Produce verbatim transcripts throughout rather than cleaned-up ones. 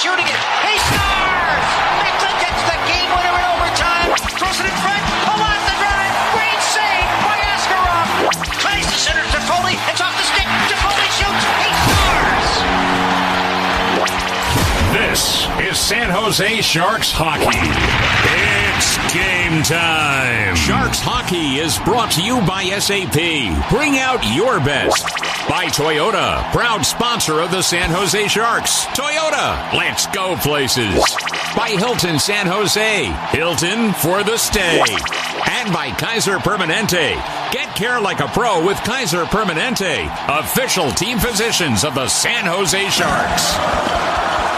shooting it. He scores! Mecklin gets the game winner in overtime. Throws it in front. Palat the drive. Great save by Askarov. Tries to center Toffoli. It's off the stick. Toffoli shoots. He scores! This is San Jose Sharks hockey. It's game time. Sharks hockey is brought to you by S A P. Bring out your best. By Toyota, proud sponsor of the San Jose Sharks. Toyota, let's go places. By Hilton San Jose, Hilton for the stay. And by Kaiser Permanente. Get care like a pro with Kaiser Permanente, official team physicians of the San Jose Sharks.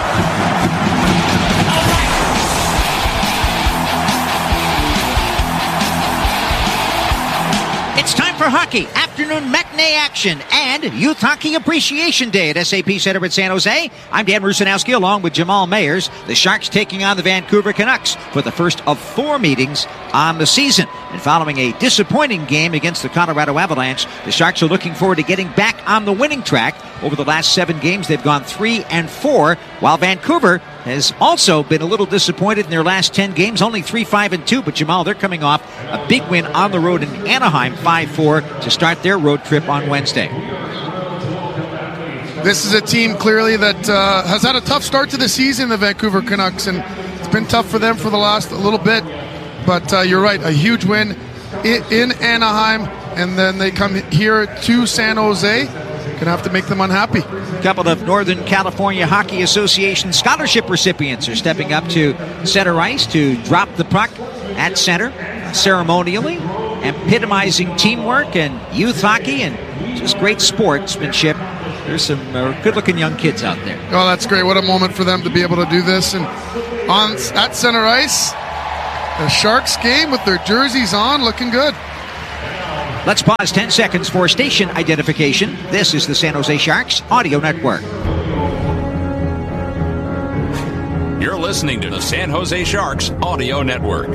It's time for hockey, afternoon matinee action, and Youth Hockey Appreciation Day at S A P Center at San Jose. I'm Dan Rusanowski along with Jamal Mayers. The Sharks taking on the Vancouver Canucks for the first of four meetings on the season. And following a disappointing game against the Colorado Avalanche, the Sharks are looking forward to getting back on the winning track. Over the last seven games, they've gone three and four, while Vancouver has also been a little disappointed in their last ten games, only three, five, and two. But Jamal, they're coming off a big win on the road in Anaheim, five four, to start their road trip on Wednesday. This is a team clearly that uh, has had a tough start to the season, the Vancouver Canucks, and it's been tough for them for the last a little bit. But uh, you're right, a huge win in, in Anaheim, and then they come here to San Jose. Gonna have to make them unhappy. A couple of Northern California Hockey Association scholarship recipients are stepping up to center ice to drop the puck at center ceremonially, epitomizing teamwork and youth hockey and just great sportsmanship. There's some uh, good-looking young kids out there. Oh, that's great. What a moment for them to be able to do this. And on at center ice, the Sharks game with their jerseys on, looking good. Let's pause ten seconds for station identification. This is the San Jose Sharks Audio Network. You're listening to the San Jose Sharks Audio Network.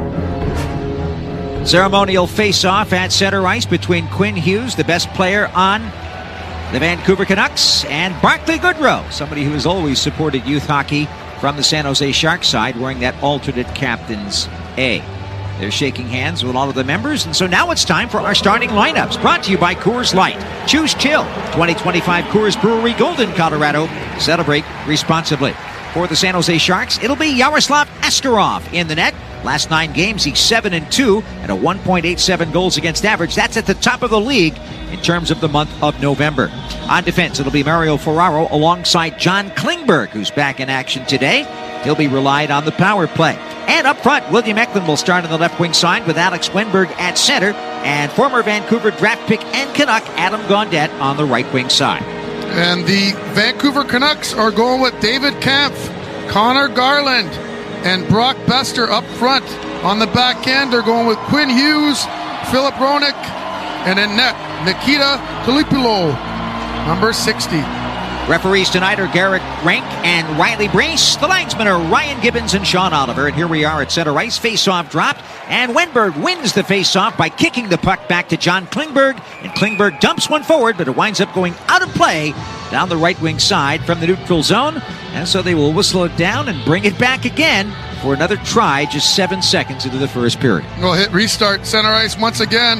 Ceremonial face-off at center ice between Quinn Hughes, the best player on the Vancouver Canucks, and Barclay Goodrow, somebody who has always supported youth hockey from the San Jose Sharks side, wearing that alternate captain's A. They're shaking hands with all of the members, and so now it's time for our starting lineups, brought to you by Coors Light. Choose chill. twenty twenty-five Coors Brewery, Golden, Colorado. Celebrate responsibly. For the San Jose Sharks, it'll be Yaroslav Askarov in the net. Last nine games, he's seven and two at a one point eight seven goals against average. That's at the top of the league in terms of the month of November. On defense, it'll be Mario Ferraro alongside John Klingberg, who's back in action today. He'll be relied on the power play. And up front, William Eklund will start on the left wing side with Alex Wenberg at center and former Vancouver draft pick and Canuck Adam Gaudette on the right wing side. And the Vancouver Canucks are going with David Kampf, Connor Garland, and Brock Bester up front. On the back end, they're going with Quinn Hughes, Philip Roenick, and in net, Nikita Tulipulo, number sixty. Referees tonight are Garrett Rank and Riley Brace. The linesmen are Ryan Gibbons and Sean Oliver. And here we are at center ice. Face-off dropped. And Wenberg wins the face-off by kicking the puck back to John Klingberg. And Klingberg dumps one forward, but it winds up going out of play down the right wing side from the neutral zone. And so they will whistle it down and bring it back again for another try just seven seconds into the first period. We'll hit restart center ice once again.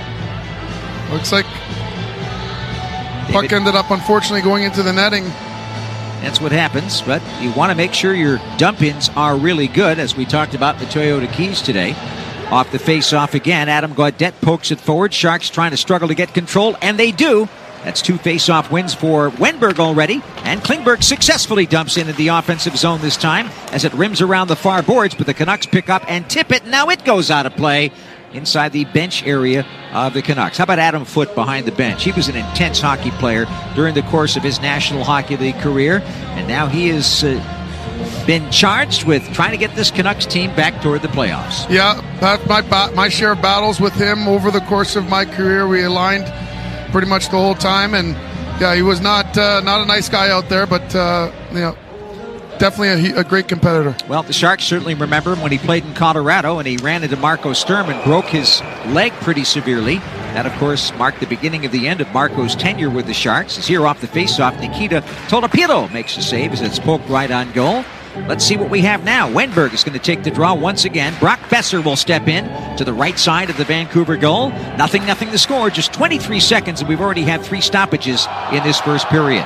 Looks like puck ended up, unfortunately, going into the netting. That's what happens, but you want to make sure your dump-ins are really good, as we talked about the Toyota Keys today. Off the face-off again, Adam Gaudette pokes it forward. Sharks trying to struggle to get control, and they do. That's two face-off wins for Wenberg already, and Klingberg successfully dumps into the offensive zone this time as it rims around the far boards, but the Canucks pick up and tip it. Now it goes out of play inside the bench area of the Canucks. How about Adam Foote behind the bench? He was an intense hockey player during the course of his National Hockey League career, and now he has uh, been charged with trying to get this Canucks team back toward the playoffs. Yeah, that's my, ba- my share of battles with him over the course of my career. We aligned pretty much the whole time, and yeah, he was not uh, not a nice guy out there, but uh, you know, definitely a, a great competitor. Well, the Sharks certainly remember him when he played in Colorado and he ran into Marco Sturm and broke his leg pretty severely. That, of course, marked the beginning of the end of Marco's tenure with the Sharks. As here off the faceoff, Nikita Tolopilo makes a save as it's poked right on goal. Let's see what we have now. Wenberg is going to take the draw once again. Brock Boeser will step in to the right side of the Vancouver goal. Nothing, nothing to score. Just twenty-three seconds, and we've already had three stoppages in this first period.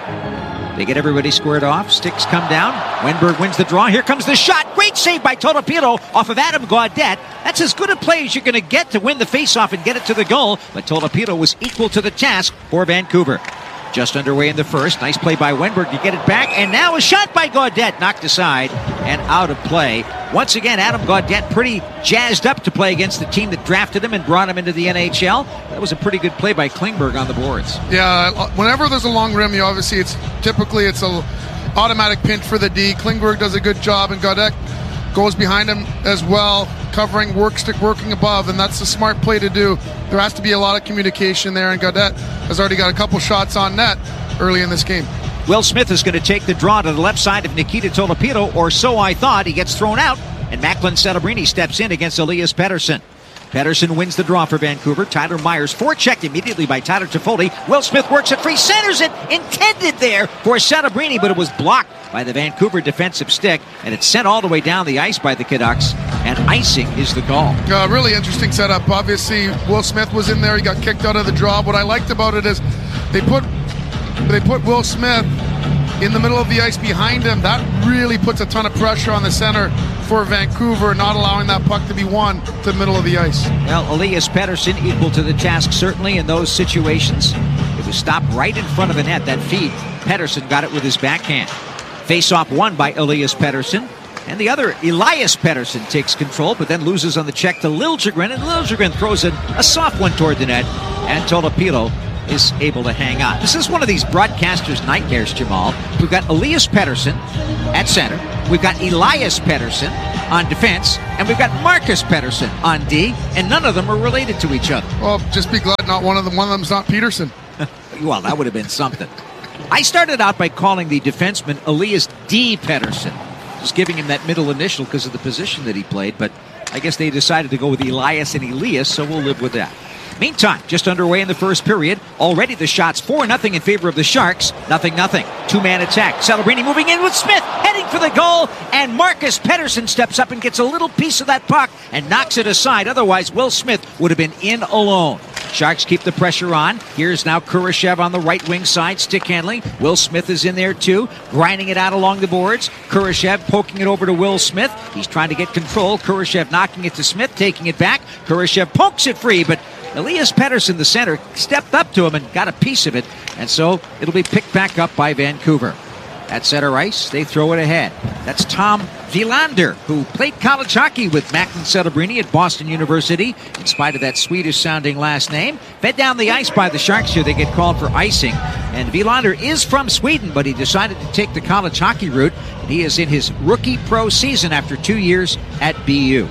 They get everybody squared off. Sticks come down. Wenberg wins the draw. Here comes the shot. Great save by Tolopilo off of Adam Gaudette. That's as good a play as you're going to get to win the faceoff and get it to the goal. But Tolopilo was equal to the task for Vancouver. Just underway in the first. Nice play by Wenberg to get it back. And now a shot by Gaudette. Knocked aside and out of play. Once again, Adam Gaudette pretty jazzed up to play against the team that drafted him and brought him into the N H L. That was a pretty good play by Klingberg on the boards. Yeah, whenever there's a long rim, you obviously it's typically it's a automatic pinch for the D. Klingberg does a good job, and Gaudette goes behind him as well, covering, work stick working above, and that's a smart play to do. There has to be a lot of communication there, and Gaudette has already got a couple shots on net early in this game. Will Smith is going to take the draw to the left side of Nikita Tolopilo, or so I thought. He gets thrown out, and Macklin Celebrini steps in against Elias Pettersson. Pettersson wins the draw for Vancouver. Tyler Myers forechecked immediately by Tyler Toffoli. Will Smith works it free, centers it, intended there for Celebrini, but it was blocked by the Vancouver defensive stick, and it's sent all the way down the ice by the Canucks, and icing is the call. Uh, really interesting setup. Obviously, Will Smith was in there. He got kicked out of the draw. What I liked about it is they put they put Will Smith in the middle of the ice behind him. That really puts a ton of pressure on the center for Vancouver, not allowing that puck to be won to the middle of the ice. Well, Elias Pettersson equal to the task, certainly in those situations. It was stopped right in front of the net. That feed, Pettersson got it with his backhand. Face-off won by Elias Pettersson. And the other, Elias Pettersson, takes control, but then loses on the check to Liljegren, and Liljegren throws a, a soft one toward the net, and Tolopilo is able to hang on. This is one of these broadcasters' nightmares, Jamal. We've got Elias Pettersson at center. We've got Elias Pettersson on defense, and we've got Marcus Pettersson on D, and none of them are related to each other. Well, just be glad not one of them. One of them's not Peterson. Well, that would have been something. I started out by calling the defenseman Elias D. Pettersson, just giving him that middle initial because of the position that he played, but I guess they decided to go with Elias and Elias, so we'll live with that. Meantime, just underway in the first period. Already the shots four nothing in favor of the Sharks. Nothing, nothing. Two-man attack. Celebrini moving in with Smith, heading for the goal, and Marcus Pettersson steps up and gets a little piece of that puck and knocks it aside. Otherwise, Will Smith would have been in alone. Sharks keep the pressure on. Here's now Kurashev on the right wing side, stick handling. Will Smith is in there too, grinding it out along the boards. Kurashev poking it over to Will Smith. He's trying to get control. Kurashev knocking it to Smith, taking it back. Kurashev pokes it free, but Elias Pettersson, the center, stepped up to him and got a piece of it, and so it'll be picked back up by Vancouver. At center ice, they throw it ahead. That's Tom Wilander, who played college hockey with Macklin Celebrini at Boston University, in spite of that Swedish-sounding last name. Fed down the ice by the Sharks here. They get called for icing. And Wilander is from Sweden, but he decided to take the college hockey route, and he is in his rookie pro season after two years at B U.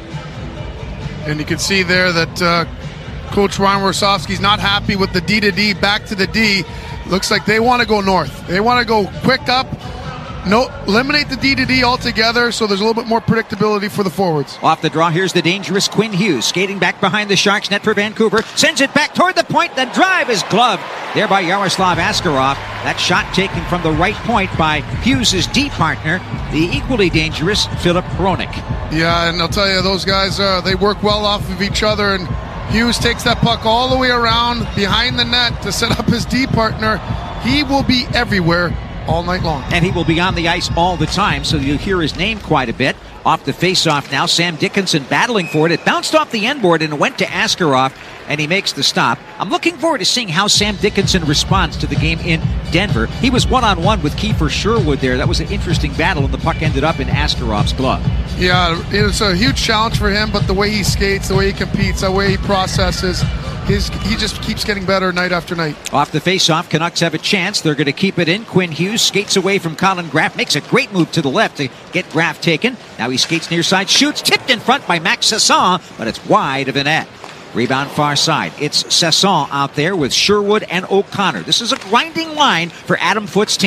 And you can see there that uh, Coach Ryan Warsofsky's not happy with the D to D, back to the D. Looks like they want to go north. They want to go quick up, no, eliminate the D to D altogether, so there's a little bit more predictability for the forwards. Off the draw, here's the dangerous Quinn Hughes, skating back behind the Sharks net for Vancouver, sends it back toward the point, the drive is gloved there by Yaroslav Askarov. That shot taken from the right point by Hughes' D partner, the equally dangerous Philip Hronik. Yeah, and I'll tell you, those guys, uh, they work well off of each other, and Hughes takes that puck all the way around behind the net to set up his D partner. He will be everywhere all night long. And he will be on the ice all the time, so you'll hear his name quite a bit. Off the face-off now, Sam Dickinson battling for it. It bounced off the end board and it went to Askarov, and he makes the stop. I'm looking forward to seeing how Sam Dickinson responds to the game in Denver. He was one-on-one with Kiefer Sherwood there. That was an interesting battle, and the puck ended up in Askarov's glove. Yeah, it's a huge challenge for him, but the way he skates, the way he competes, the way he processes, his, he just keeps getting better night after night. Off the face-off, Canucks have a chance. They're going to keep it in. Quinn Hughes skates away from Colin Graff, makes a great move to the left to get Graff taken. Now he skates near side, shoots, tipped in front by Max Sasson, but it's wide of the net. Rebound far side. It's Sasson out there with Sherwood and O'Connor. This is a grinding line for Adam Foote's team.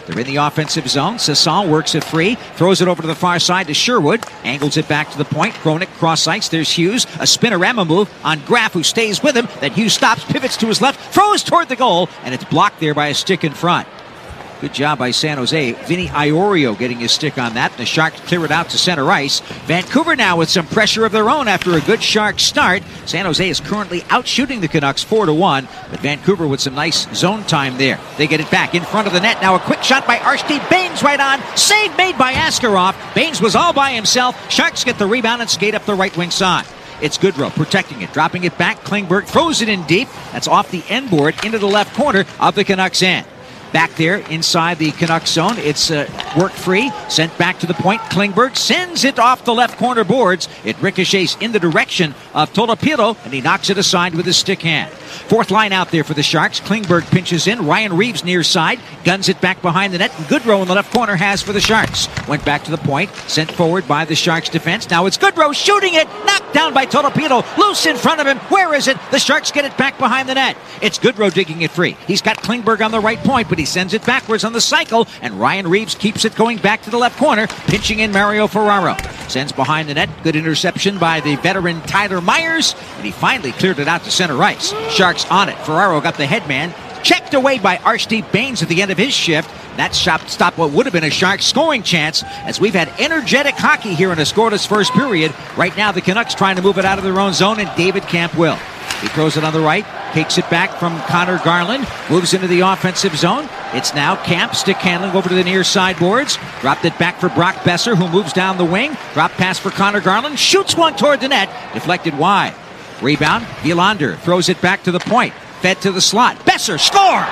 They're in the offensive zone. Sasson works it free, throws it over to the far side to Sherwood, angles it back to the point. Kronick cross ice. There's Hughes. A spinorama move on Graff, who stays with him. Then Hughes stops, pivots to his left, throws toward the goal, and it's blocked there by a stick in front. Good job by San Jose. Vinny Iorio getting his stick on that. The Sharks clear it out to center ice. Vancouver now with some pressure of their own after a good Sharks start. San Jose is currently outshooting the Canucks four to one, but Vancouver with some nice zone time there. They get it back in front of the net. Now a quick shot by Archie Baines right on. Save made by Askarov. Baines was all by himself. Sharks get the rebound and skate up the right wing side. It's Goodrow protecting it, dropping it back. Klingberg throws it in deep. That's off the end board into the left corner of the Canucks end. Back there inside the Canucks zone, it's uh, worked free, sent back to the point. Klingberg sends it off the left corner boards. It ricochets in the direction of Tolopilo, and he knocks it aside with his stick hand. Fourth line out there for the Sharks. Klingberg pinches in. Ryan Reeves near side, guns it back behind the net. And Goodrow in the left corner has for the Sharks. Went back to the point, sent forward by the Sharks defense. Now it's Goodrow shooting it, knocked down by Tolopilo, loose in front of him. Where is it? The Sharks get it back behind the net. It's Goodrow digging it free. He's got Klingberg on the right point, but he sends it backwards on the cycle, and Ryan Reeves keeps it going back to the left corner, pinching in Mario Ferraro. Sends behind the net. Good interception by the veteran Tyler Myers, and he finally cleared it out to center ice. Sharks on it. Ferraro got the headman, checked away by Archie Baines at the end of his shift. That shot stopped what would have been a Sharks scoring chance, as we've had energetic hockey here in a scoreless first period. Right now the Canucks trying to move it out of their own zone, and David Kampf will. He throws it on the right, takes it back from Connor Garland, moves into the offensive zone. It's now Kampf, stick handling over to the near side boards. Dropped it back for Brock Besser, who moves down the wing. Drop pass for Connor Garland, shoots one toward the net, deflected wide. Rebound, Wilander throws it back to the point, fed to the slot. Besser, score!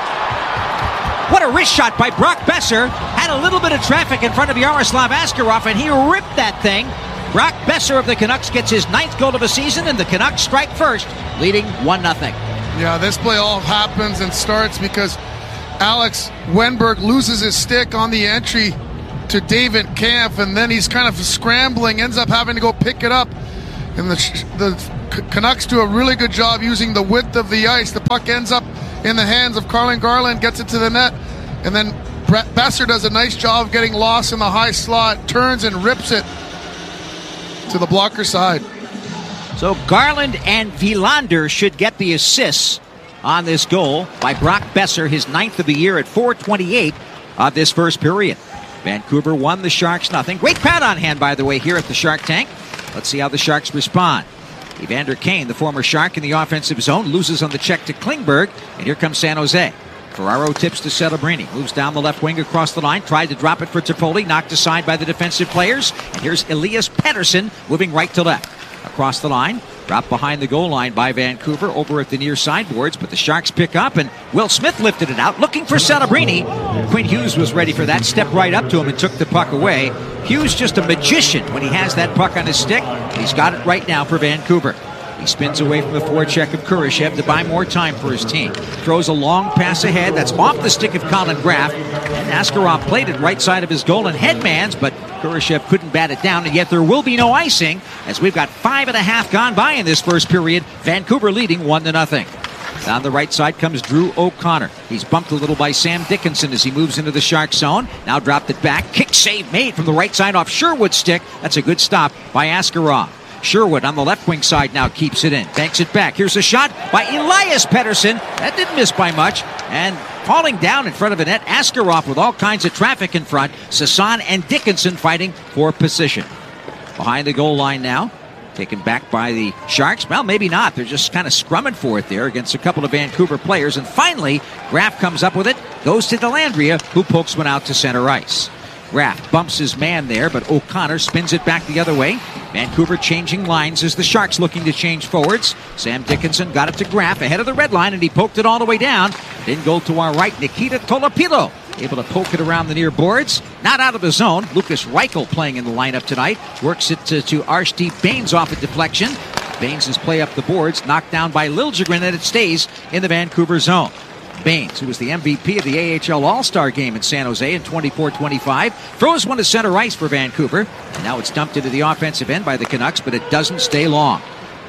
What a wrist shot by Brock Besser. Had a little bit of traffic in front of Yaroslav Askarov, and he ripped that thing. Brock Besser of the Canucks gets his ninth goal of the season, and the Canucks strike first, leading one nothing. Yeah, this play all happens and starts because Alex Wenberg loses his stick on the entry to David Kampf, and then he's kind of scrambling, ends up having to go pick it up. And the, the Canucks do a really good job using the width of the ice. The puck ends up in the hands of Carlin Garland, gets it to the net, and then Brett Besser does a nice job of getting lost in the high slot, turns and rips it to the blocker side. So Garland and Wilander should get the assists on this goal by Brock Besser, his ninth of the year at four twenty-eight of this first period. Vancouver won, the Sharks nothing. Great crowd on hand, by the way, here at the Shark Tank. Let's see how the Sharks respond. Evander Kane, the former Shark in the offensive zone, loses on the check to Klingberg, and here comes San Jose. Ferraro tips to Celebrini, moves down the left wing across the line, tried to drop it for Toffoli, knocked aside by the defensive players. And here's Elias Pettersson moving right to left. Across the line, dropped behind the goal line by Vancouver over at the near sideboards, but the Sharks pick up, and Will Smith lifted it out, looking for Celebrini. Quinn Hughes was ready for that, stepped right up to him and took the puck away. Hughes just a magician when he has that puck on his stick. He's got it right now for Vancouver. He spins away from the forecheck of Kurashev to buy more time for his team. Throws a long pass ahead that's off the stick of Colin Graff. And Askarov played it right side of his goal and headmans, but Kurashev couldn't bat it down, and yet there will be no icing as we've got five and a half gone by in this first period. Vancouver leading one to nothing. Down the right side comes Drew O'Connor. He's bumped a little by Sam Dickinson as he moves into the Shark zone. Now dropped it back. Kick save made from the right side off Sherwood's stick. That's a good stop by Askarov. Sherwood on the left wing side now keeps it in. Banks it back. Here's a shot by Elias Pettersson. That didn't miss by much. And falling down in front of the net, Askarov with all kinds of traffic in front. Sasson and Dickinson fighting for position. Behind the goal line now. Taken back by the Sharks. Well, maybe not. They're just kind of scrumming for it there against a couple of Vancouver players. And finally, Graff comes up with it. Goes to Dellandrea, who pokes one out to center ice. Graff bumps his man there, but O'Connor spins it back the other way. Vancouver changing lines as the Sharks looking to change forwards. Sam Dickinson got it to Graff ahead of the red line, and he poked it all the way down. Then go to our right, Nikita Tolopilo, able to poke it around the near boards. Not out of the zone. Lucas Reichel playing in the lineup tonight. Works it to, to Archie Baines off a deflection. Baines' play up the boards, knocked down by Liljegren, and it stays in the Vancouver zone. Baines, who was the M V P of the A H L All-Star game in San Jose in twenty-four twenty-five, throws one to center ice for Vancouver, and now it's dumped into the offensive end by the Canucks, but it doesn't stay long.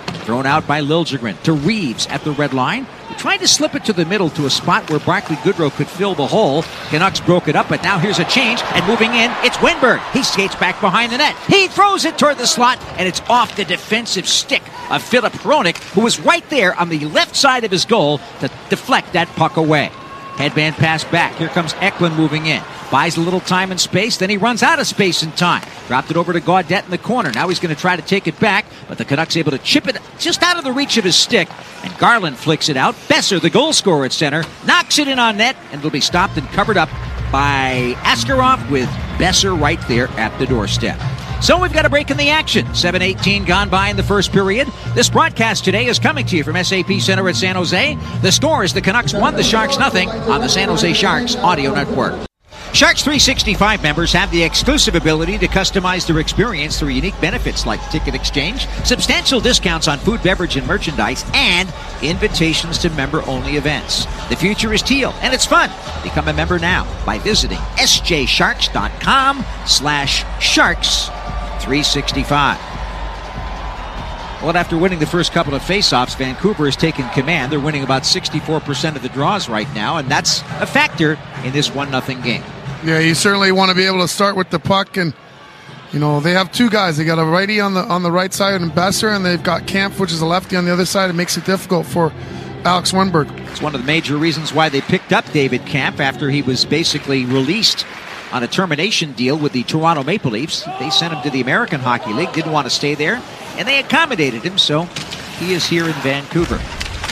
Thrown out by Liljegren to Reeves at the red line. He tried to slip it to the middle to a spot where Barclay Goodrow could fill the hole. Canucks broke it up, but now here's a change, and moving in, it's Wenberg. He skates back behind the net. He throws it toward the slot, and it's off the defensive stick of Filip Hronek, who was right there on the left side of his goal to deflect that puck away. Headband pass back. Here comes Eklund moving in. Buys a little time and space, then he runs out of space and time. Dropped it over to Gaudette in the corner. Now he's going to try to take it back, but the Canucks able to chip it just out of the reach of his stick, and Garland flicks it out. Besser, the goal scorer at center, knocks it in on net, and it'll be stopped and covered up by Askarov with Besser right there at the doorstep. So we've got a break in the action. seven eighteen gone by in the first period. This broadcast today is coming to you from S A P Center at San Jose. The score is the Canucks one, the Sharks nothing on the San Jose Sharks Audio Network. Sharks three sixty-five members have the exclusive ability to customize their experience through unique benefits like ticket exchange, substantial discounts on food, beverage, and merchandise, and invitations to member-only events. The future is teal, and it's fun. Become a member now by visiting sjsharks.com slash sharks 365. Well, after winning the first couple of faceoffs, Vancouver has taken command. They're winning about sixty-four percent of the draws right now, and that's a factor in this one nothing game. Yeah, you certainly want to be able to start with the puck, and you know they have two guys. They got a righty on the on the right side and Besser, and they've got Kampf, which is a lefty on the other side. It makes it difficult for Alex Wenberg. It's one of the major reasons why they picked up David Kampf after he was basically released on a termination deal with the Toronto Maple Leafs. They sent him to the American Hockey League, didn't want to stay there, and they accommodated him, so he is here in Vancouver.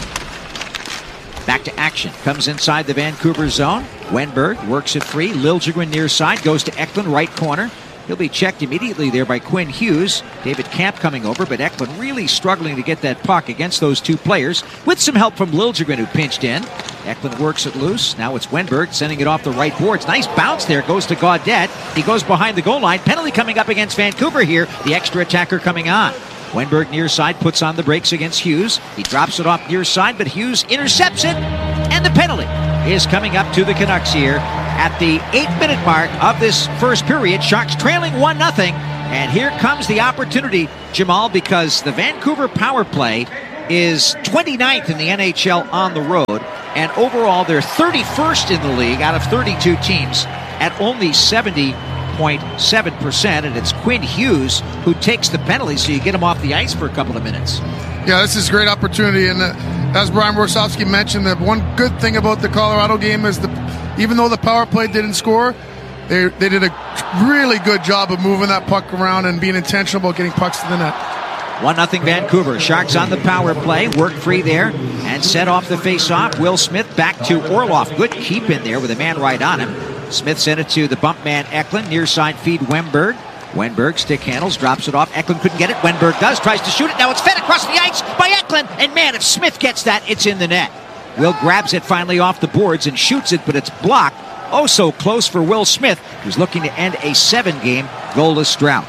Back to action. Comes inside the Vancouver zone. Wenberg works it free. Liljegren near side. Goes to Eklund, right corner. He'll be checked immediately there by Quinn Hughes. David Kampf coming over, but Eklund really struggling to get that puck against those two players, with some help from Liljegren, who pinched in. Eklund works it loose. Now it's Wenberg sending it off the right boards. Nice bounce there. Goes to Gaudette. He goes behind the goal line. Penalty coming up against Vancouver here. The extra attacker coming on. Wenberg near side puts on the brakes against Hughes. He drops it off near side, but Hughes intercepts it, and the penalty is coming up to the Canucks here at the eight-minute mark of this first period. Sharks trailing one nothing, and here comes the opportunity, Jamal, because the Vancouver power play is twenty-ninth in the N H L on the road, and overall they're thirty-first in the league out of thirty-two teams at only seventy point seven percent, and it's Quinn Hughes who takes the penalty, so you get him off the ice for a couple of minutes. Yeah, this is a great opportunity, and uh, as Brian Warsofsky mentioned, the one good thing about the Colorado game is the even though the power play didn't score, they they did a really good job of moving that puck around and being intentional about getting pucks to the net. one nothing Vancouver. Sharks on the power play, work free there, and set off the face-off. Will Smith back to Orlov. Good keep in there with a man right on him. Smith sent it to the bump man Eklund. Near side feed Wenberg. Wenberg stick handles, drops it off. Eklund couldn't get it. Wenberg does, tries to shoot it. Now it's fed across the ice by Eklund. And man, if Smith gets that, it's in the net. Will grabs it finally off the boards and shoots it, but it's blocked. Oh, so close for Will Smith, who's looking to end a seven-game goalless drought.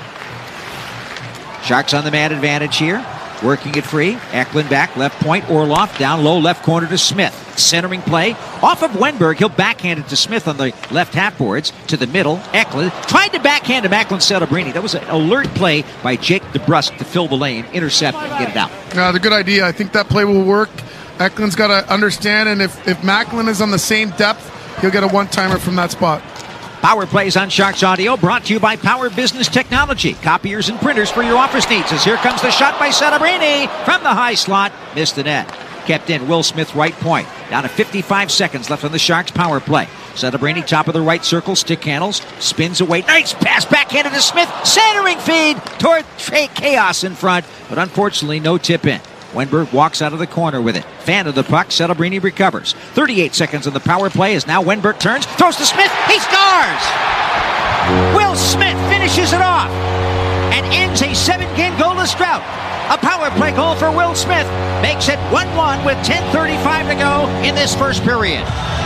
Sharks on the man advantage here. Working it free. Eklund back, left point. Orlov down low, left corner to Smith. Centering play. Off of Wenberg. He'll backhand it to Smith on the left half boards. To the middle. Eklund tried to backhand to Macklin Celebrini. That was an alert play by Jake DeBrusk to fill the lane, intercept, and get it out. Yeah, the good idea. I think that play will work. Eklund's got to understand, and if, if Macklin is on the same depth, he'll get a one-timer from that spot. Power Plays on Sharks Audio, brought to you by Power Business Technology. Copiers and printers for your office needs. As here comes the shot by Celebrini from the high slot. Missed the net. Kept in. Will Smith, right point. Down to fifty-five seconds left on the Sharks power play. Celebrini, top of the right circle, stick handles, spins away. Nice pass, backhanded to Smith. Centering feed toward Trey Chaos in front, but unfortunately no tip in. Wenberg walks out of the corner with it. Fan of the puck, Celebrini recovers. thirty-eight seconds on the power play as now Wenberg turns, throws to Smith, he scores! Will Smith finishes it off and ends a seven-game goalless drought. A power play goal for Will Smith makes it one one with ten thirty-five to go in this first period.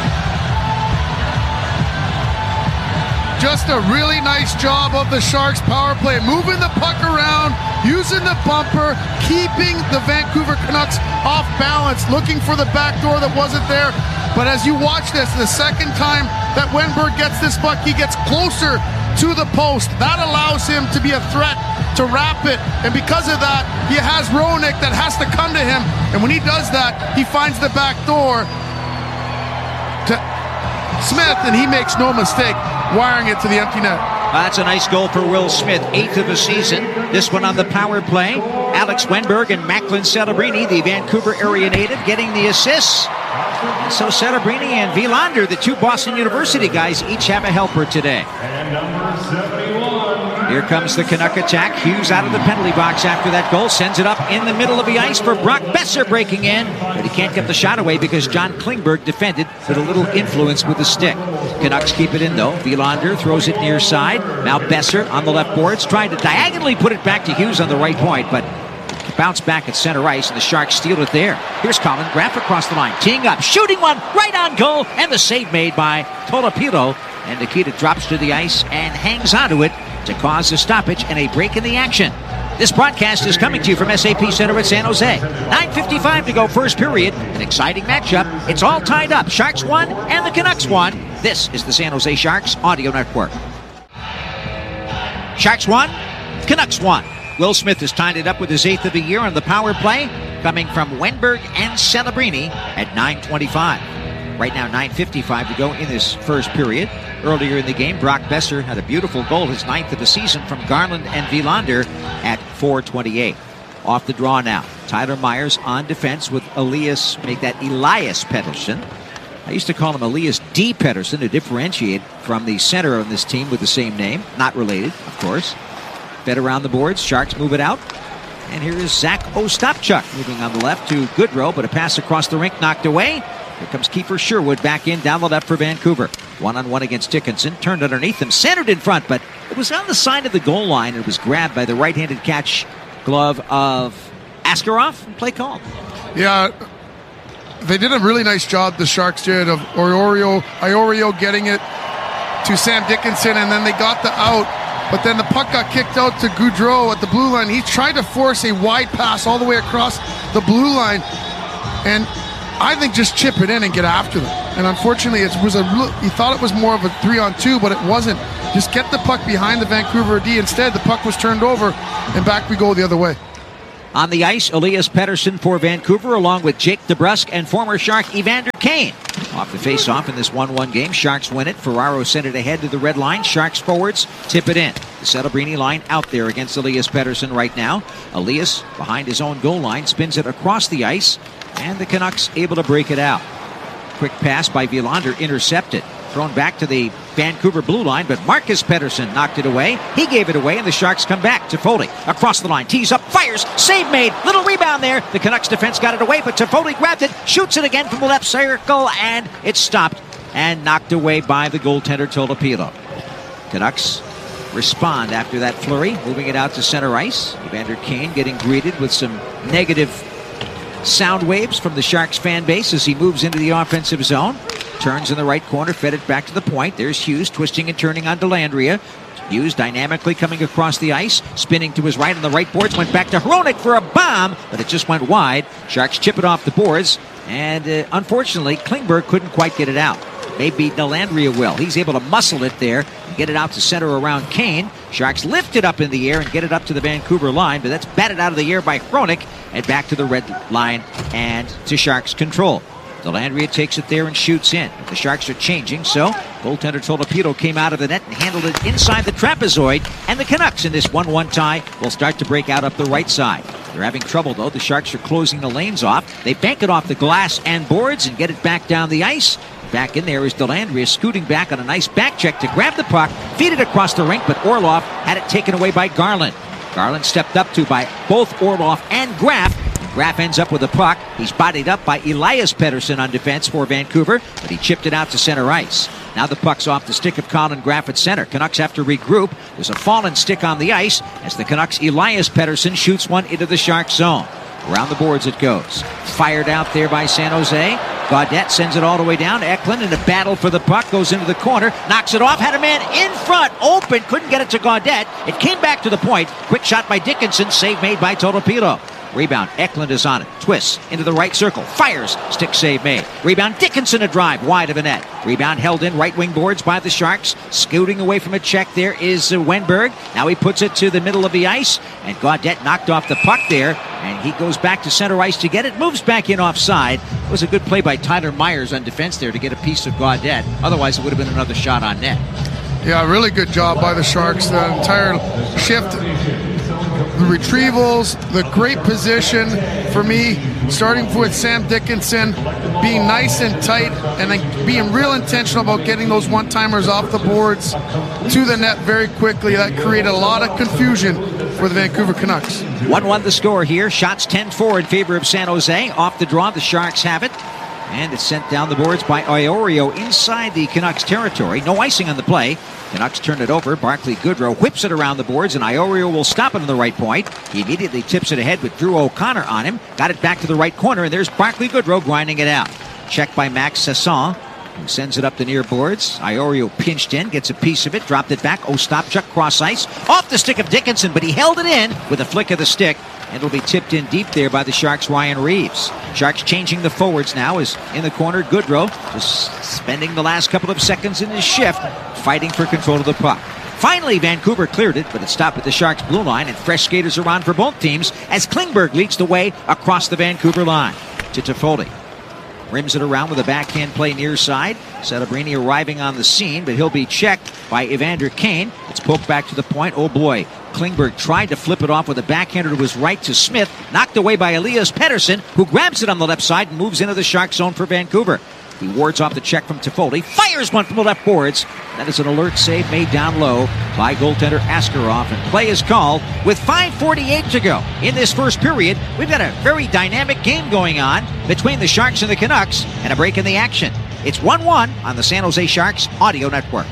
Just a really nice job of the Sharks power play, moving the puck around, using the bumper, keeping the Vancouver Canucks off balance, looking for the back door that wasn't there. But as you watch this, the second time that Wenberg gets this puck, he gets closer to the post. That allows him to be a threat to wrap it. And because of that, he has Roenick that has to come to him. And when he does that, he finds the back door to Smith, and he makes no mistake wiring it to the empty net. That's a nice goal for Will Smith, eighth of the season. This one on the power play. Alex Wenberg and Macklin Celebrini, the Vancouver area native, getting the assists. So Celebrini and Wilander, the two Boston University guys, each have a helper today. Here comes the Canuck attack. Hughes out of the penalty box after that goal. Sends it up in the middle of the ice for Brock Besser breaking in. But he can't get the shot away because John Klingberg defended with a little influence with the stick. Canucks keep it in though. Wilander throws it near side. Now Besser on the left boards, trying to diagonally put it back to Hughes on the right point, but bounce back at center ice, and the Sharks steal it there. Here's Colin Graf across the line, teeing up, shooting one right on goal, and the save made by Tolopilo. And Nikita drops to the ice and hangs onto it to cause a stoppage and a break in the action. This broadcast is coming to you from S A P Center at San Jose. nine fifty-five to go, first period. An exciting matchup. It's all tied up. Sharks won and the Canucks won. This is the San Jose Sharks Audio Network. Sharks won, Canucks won. Will Smith has tied it up with his eighth of the year on the power play, coming from Wenberg and Celebrini at nine twenty-five. Right now, nine fifty-five to go in this first period. Earlier in the game, Brock Besser had a beautiful goal, his ninth of the season, from Garland and Wilander at four twenty-eight. Off the draw now. Tyler Myers on defense with Elias, make that Elias Pettersson. I used to call him Elias D. Pettersson to differentiate from the center on this team with the same name. Not related, of course. Fed around the boards. Sharks move it out. And here is Zach Ostapchuk moving on the left to Goodrow, but a pass across the rink knocked away. Here comes Kiefer Sherwood back in down the left for Vancouver. One-on-one against Dickinson. Turned underneath him. Centered in front, but it was on the side of the goal line. It was grabbed by the right-handed catch glove of Askarov. And play called. Yeah, they did a really nice job, the Sharks did, of Iorio, Iorio getting it to Sam Dickinson, and then they got the out. But then the puck got kicked out to Goudreau at the blue line. He tried to force a wide pass all the way across the blue line, and I think just chip it in and get after them. And unfortunately, it was a he thought it was more of a three-on-two, but it wasn't. Just get the puck behind the Vancouver D. Instead, the puck was turned over, and back we go the other way. On the ice, Elias Pettersson for Vancouver, along with Jake DeBrusk and former Shark Evander Kane. Off the face-off in this one one game, Sharks win it. Ferraro sent it ahead to the red line. Sharks forwards tip it in. The Celebrini line out there against Elias Pettersson right now. Elias, behind his own goal line, spins it across the ice, and the Canucks able to break it out. Quick pass by Wilander, intercepted. Thrown back to the Vancouver blue line, but Marcus Pettersson knocked it away. He gave it away, and the Sharks come back. Toffoli across the line, tees up, fires, save made, little rebound there. The Canucks defense got it away, but Toffoli grabbed it, shoots it again from the left circle, and it's stopped and knocked away by the goaltender Tolopilo. Canucks respond after that flurry, moving it out to center ice. Evander Kane getting greeted with some negative sound waves from the Sharks fan base as he moves into the offensive zone. Turns in the right corner, fed it back to the point. There's Hughes twisting and turning on Dellandrea. Hughes dynamically coming across the ice, spinning to his right on the right boards, went back to Hronek for a bomb, but it just went wide. Sharks chip it off the boards, and uh, unfortunately, Klingberg couldn't quite get it out. Maybe Dellandrea will. He's able to muscle it there and get it out to center around Kane. Sharks lift it up in the air and get it up to the Vancouver line, but that's batted out of the air by Hronek and back to the red line and to Sharks control. Dellandrea takes it there and shoots in. The Sharks are changing, so goaltender Tolopilo came out of the net and handled it inside the trapezoid, and the Canucks in this one one tie will start to break out up the right side. They're having trouble, though. The Sharks are closing the lanes off. They bank it off the glass and boards and get it back down the ice. Back in there is Dellandrea scooting back on a nice back check to grab the puck, feed it across the rink, but Orlov had it taken away by Garland. Garland stepped up to by both Orlov and Graf. Graf ends up with the puck. He's bodied up by Elias Pettersson on defense for Vancouver, but he chipped it out to center ice. Now the puck's off the stick of Colin Graf at center. Canucks have to regroup. There's a fallen stick on the ice as the Canucks' Elias Pettersson shoots one into the Sharks zone. Around the boards it goes. Fired out there by San Jose. Gaudette sends it all the way down to Eklund, and a battle for the puck goes into the corner. Knocks it off. Had a man in front. Open. Couldn't get it to Gaudette. It came back to the point. Quick shot by Dickinson. Save made by Tolopilo. Rebound, Eklund is on it. Twists into the right circle. Fires. Stick save made. Rebound, Dickinson a drive wide of the net. Rebound held in right wing boards by the Sharks. Scooting away from a check there is uh, Wenberg. Now he puts it to the middle of the ice. And Gaudette knocked off the puck there. And he goes back to center ice to get it. Moves back in offside. It was a good play by Tyler Myers on defense there to get a piece of Gaudette. Otherwise it would have been another shot on net. Yeah, really good job by the Sharks. The entire shift, the retrievals, the great position for me, starting with Sam Dickinson, being nice and tight, and then being real intentional about getting those one-timers off the boards to the net very quickly. That created a lot of confusion for the Vancouver Canucks. one one the score here. Shots ten four in favor of San Jose. Off the draw, the Sharks have it. And it's sent down the boards by Iorio inside the Canucks territory. No icing on the play. Canucks turn it over. Barclay Goodrow whips it around the boards, and Iorio will stop it on the right point. He immediately tips it ahead with Drew O'Connor on him. Got it back to the right corner, and there's Barclay Goodrow grinding it out. Checked by Max Sasson, who sends it up the near boards. Iorio pinched in, gets a piece of it, dropped it back. Ostapchuk cross ice. Off the stick of Dickinson, but he held it in with a flick of the stick. And it'll be tipped in deep there by the Sharks' Ryan Reeves. Sharks changing the forwards now is in the corner. Goodrow just spending the last couple of seconds in his shift, fighting for control of the puck. Finally, Vancouver cleared it, but it stopped at the Sharks' blue line, and fresh skaters are on for both teams as Klingberg leads the way across the Vancouver line to Toffoli. Rims it around with a backhand play near side. Celebrini arriving on the scene, but he'll be checked by Evander Kane. It's poked back to the point. Oh boy. Klingberg tried to flip it off with a backhander to his right to Smith. Knocked away by Elias Pettersson, who grabs it on the left side and moves into the Shark zone for Vancouver. He wards off the check from Toffoli. Fires one from the left boards. That is an alert save made down low by goaltender Askarov. And play is called with five forty-eight to go. In this first period, we've got a very dynamic game going on between the Sharks and the Canucks, and a break in the action. It's one one on the San Jose Sharks Audio Network.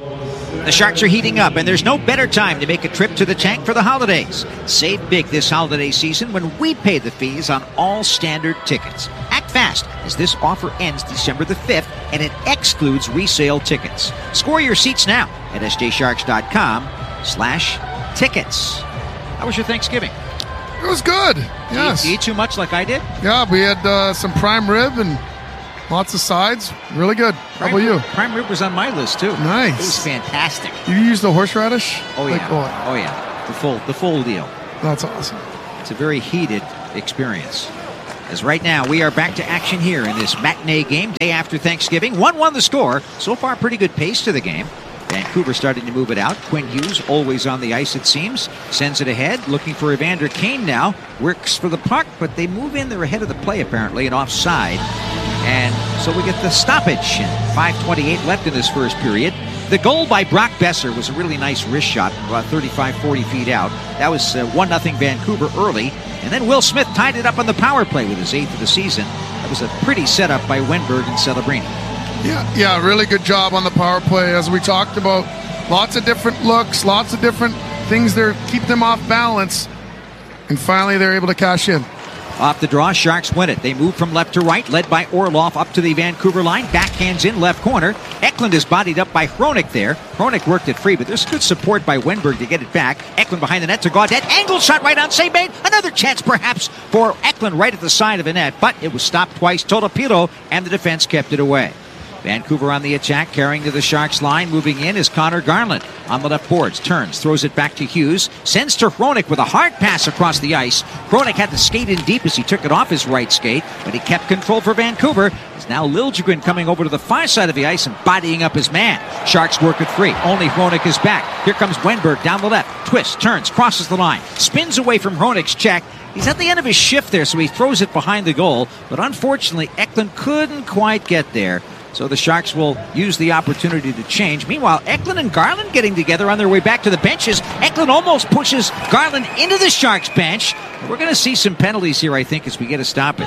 The Sharks are heating up, and there's no better time to make a trip to the tank for the holidays. Save big this holiday season when we pay the fees on all standard tickets. Act fast, as this offer ends December the fifth, and it excludes resale tickets. Score your seats now at s j sharks dot com slash tickets. How was your Thanksgiving? It was good, yes. Did you eat too much like I did? Yeah, we had uh, some prime rib and lots of sides. Really good. How Prime about you? Rib, prime rib was on my list too. Nice. It was fantastic. You use the horseradish? Oh Like, yeah. oh, Oh yeah. The full the full deal. that's awesome. It's a very heated experience. As right now we are back to action here in this matinee game day after Thanksgiving. one one the score. So far pretty good pace to the game. Vancouver starting to move it out. Quinn Hughes always on the ice, it seems. Sends it ahead, looking for Evander Kane now. Works for the puck, but they move in. They're ahead of the play, apparently, and offside. And so we get the stoppage. And five twenty-eight left in this first period. The goal by Brock Besser was a really nice wrist shot from about thirty-five, forty feet out. That was uh, one nothing Vancouver early. And then Will Smith tied it up on the power play with his eighth of the season. That was a pretty setup by Wenberg and Celebrini. Yeah, yeah, really good job on the power play, as we talked about. Lots of different looks, lots of different things there keep them off balance, and finally they're able to cash in. Off the draw, Sharks win it. They move from left to right, led by Orlov up to the Vancouver line. Backhands in left corner. Eklund is bodied up by Hronik there. Hronik worked it free, but there's good support by Wenberg to get it back. Eklund behind the net to Gaudette. Angle shot right on save made. Another chance perhaps for Eklund right at the side of the net, but it was stopped twice. Totopilo and the defense kept it away. Vancouver on the attack, carrying to the Sharks line. Moving in is Connor Garland on the left boards. Turns, throws it back to Hughes. Sends to Hronik with a hard pass across the ice. Hronik had to skate in deep as he took it off his right skate, but he kept control for Vancouver. It's now Liljegren coming over to the far side of the ice and bodying up his man. Sharks work it free. Only Hronik is back. Here comes Wenberg down the left. Twists, turns, crosses the line. Spins away from Hronik's check. He's at the end of his shift there, so he throws it behind the goal. But unfortunately, Eklund couldn't quite get there. So the Sharks will use the opportunity to change. Meanwhile, Eklund and Garland getting together on their way back to the benches. Eklund almost pushes Garland into the Sharks bench. We're going to see some penalties here, I think, as we get a stoppage.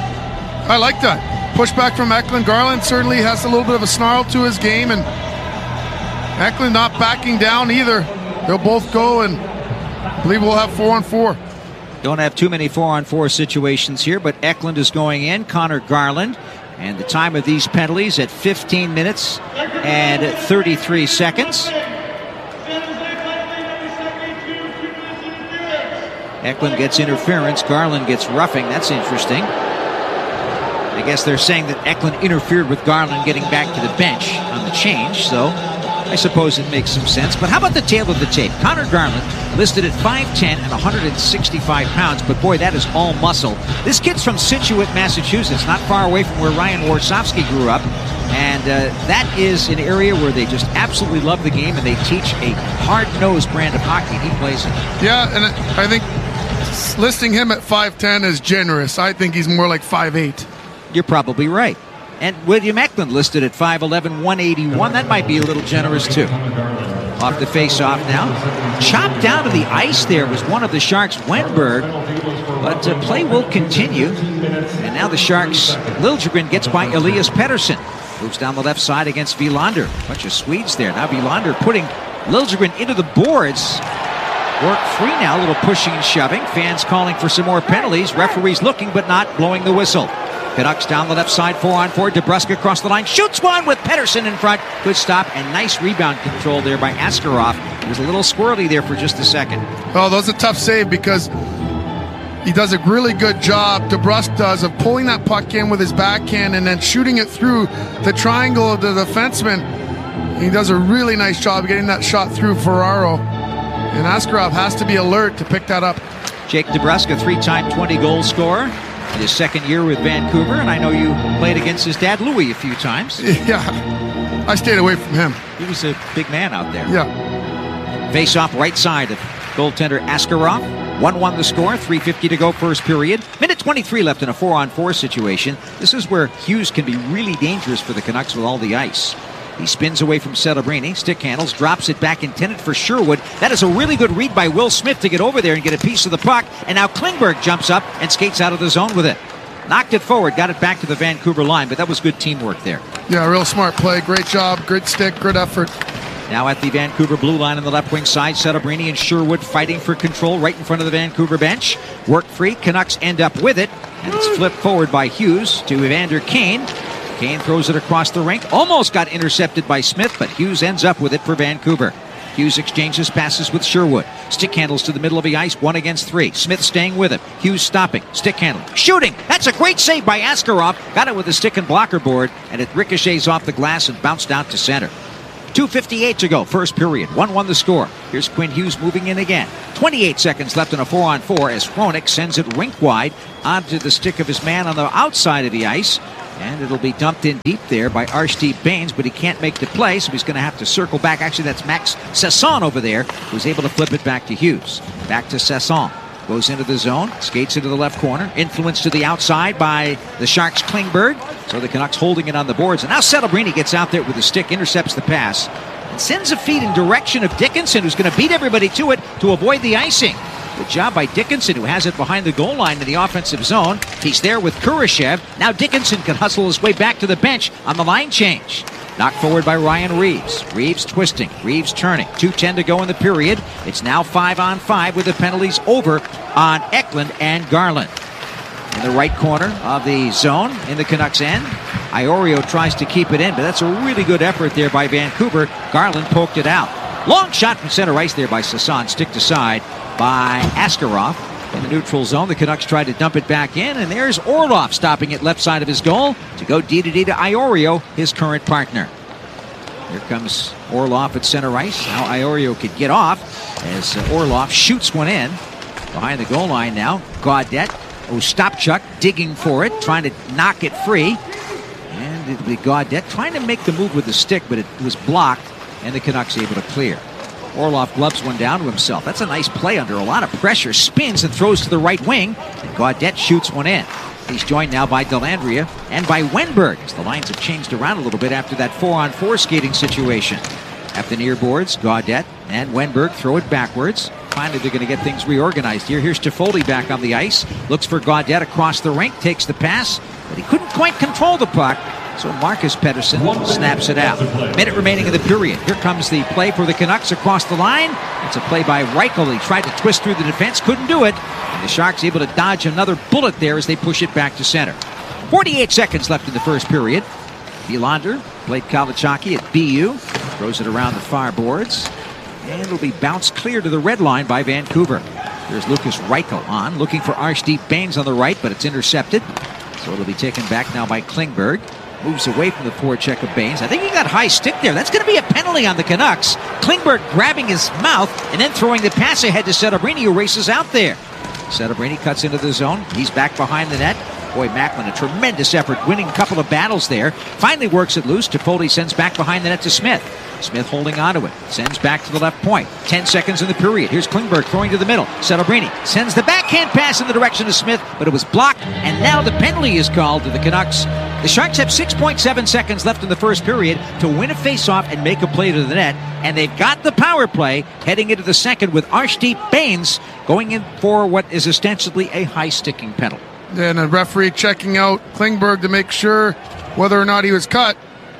I like that. Pushback from Eklund. Garland certainly has a little bit of a snarl to his game, and Eklund not backing down either. They'll both go, and I believe we'll have four on four. Don't have too many four on four situations here, but Eklund is going in. Connor Garland. And the time of these penalties at fifteen minutes and thirty-three seconds. Eklund gets interference. Garland gets roughing. That's interesting. I guess they're saying that Eklund interfered with Garland getting back to the bench on the change, so I suppose it makes some sense. But how about the tail of the tape? Connor Garland listed at five ten and one hundred sixty-five pounds, but boy, that is all muscle. This kid's from Scituate, Massachusetts, not far away from where Ryan Warsofsky grew up. And uh, that is an area where they just absolutely love the game, and they teach a hard-nosed brand of hockey, and he plays it. Yeah, and I think listing him at five ten is generous. I think he's more like five eight. You're probably right. And William Eklund listed at five eleven, one eighty-one. That might be a little generous, too. Off the face-off now. Chopped down to the ice there was one of the Sharks, Wenberg. But uh, play will continue. And now the Sharks, Liljegren gets by Elias Pettersson. Moves down the left side against Wilander. Bunch of Swedes there. Now Wilander putting Liljegren into the boards. Work free now. A little pushing and shoving. Fans calling for some more penalties. Referees looking but not blowing the whistle. Canucks down the left side, four on four. DeBrusk across the line. Shoots one with Pettersson in front. Good stop and nice rebound control there by Askarov. It was a little squirrely there for just a second. Oh, that was a tough save because he does a really good job, DeBrusk does, of pulling that puck in with his backhand and then shooting it through the triangle of the defenseman. He does a really nice job getting that shot through Ferraro. And Askarov has to be alert to pick that up. Jake DeBrusk, a three-time twenty-goal scorer in his second year with Vancouver, and I know you played against his dad, Louis, a few times. Yeah, I stayed away from him. He was a big man out there. Yeah. Face-off right side of goaltender Askarov. one one the score, three fifty to go first period. Minute twenty-three left in a four on four situation. This is where Hughes can be really dangerous for the Canucks with all the ice. He spins away from Celebrini, stick handles, drops it back intended for Sherwood. That is a really good read by Will Smith to get over there and get a piece of the puck. And now Klingberg jumps up and skates out of the zone with it. Knocked it forward, got it back to the Vancouver line, but that was good teamwork there. Yeah, real smart play. Great job, great stick, good effort. Now at the Vancouver blue line on the left wing side, Celebrini and Sherwood fighting for control right in front of the Vancouver bench. Work free, Canucks end up with it. And it's flipped forward by Hughes to Evander Kane. Kane throws it across the rink. Almost got intercepted by Smith, but Hughes ends up with it for Vancouver. Hughes exchanges passes with Sherwood. Stick handles to the middle of the ice, one against three. Smith staying with it. Hughes stopping. Stick handle. Shooting! That's a great save by Askarov. Got it with the stick and blocker board, and it ricochets off the glass and bounced out to center. two fifty-eight to go, first period. one one the score. Here's Quinn Hughes moving in again. twenty-eight seconds left in a four on four as Hronik sends it rink wide onto the stick of his man on the outside of the ice. And it'll be dumped in deep there by Arshdeep Baines, but he can't make the play, so he's going to have to circle back. Actually, that's Max Sasson over there, who's able to flip it back to Hughes. Back to Sasson. Goes into the zone, skates into the left corner. Influence to the outside by the Sharks' Klingberg. So the Canucks holding it on the boards. And now Celebrini gets out there with the stick, intercepts the pass, and sends a feed in direction of Dickinson, who's going to beat everybody to it to avoid the icing. Good job by Dickinson, who has it behind the goal line in the offensive zone. He's there with Kurashev. Now Dickinson can hustle his way back to the bench on the line change. Knocked forward by Ryan Reeves. Reeves twisting. Reeves turning. two ten to go in the period. It's now five on five with the penalties over on Eklund and Garland. In the right corner of the zone in the Canucks end, Iorio tries to keep it in, but that's a really good effort there by Vancouver. Garland poked it out. Long shot from center ice there by Sasson. Sticked aside by Askarov. In the neutral zone, the Canucks tried to dump it back in, and there's Orlov stopping it left side of his goal to go D to D to Iorio, his current partner. Here comes Orlov at center ice. Now Iorio could get off as Orlov shoots one in. Behind the goal line now, Gaudette, Ostapchuk digging for it, trying to knock it free. And it'll be Gaudette trying to make the move with the stick, but it was blocked, and the Canucks able to clear. Orlov gloves one down to himself. That's a nice play under a lot of pressure. Spins and throws to the right wing, and Gaudette shoots one in. He's joined now by Dellandrea and by Wenberg, as the lines have changed around a little bit after that four on four skating situation. At the near boards, Gaudette and Wenberg throw it backwards. Finally, they're going to get things reorganized here. Here's Toffoli back on the ice. Looks for Gaudette across the rink. Takes the pass, but he couldn't quite control the puck. So Marcus Pettersson snaps it out. Minute remaining in the period. Here comes the play for the Canucks across the line. It's a play by Reichel. He tried to twist through the defense, couldn't do it. And the Sharks able to dodge another bullet there as they push it back to center. forty-eight seconds left in the first period. Wilander played college hockey at B U. Throws it around the far boards. And it'll be bounced clear to the red line by Vancouver. There's Lucas Reichel on, looking for Archdeep Baines on the right, but it's intercepted. So it'll be taken back now by Klingberg. Moves away from the forecheck of Baines. I think he got high stick there. That's going to be a penalty on the Canucks. Klingberg grabbing his mouth and then throwing the pass ahead to Setobrini, who races out there. Setobrini cuts into the zone. He's back behind the net. Boy, Macklin, a tremendous effort, winning a couple of battles there. Finally works it loose. Toffoli sends back behind the net to Smith. Smith holding onto it. Sends back to the left point. Ten seconds in the period. Here's Klingberg throwing to the middle. Setobrini sends the backhand pass in the direction of Smith, but it was blocked, and now the penalty is called to the Canucks. The Sharks have six point seven seconds left in the first period to win a faceoff and make a play to the net, and they've got the power play heading into the second with Archdeep Baines going in for what is ostensibly a high-sticking penalty. And a referee checking out Klingberg to make sure whether or not he was cut.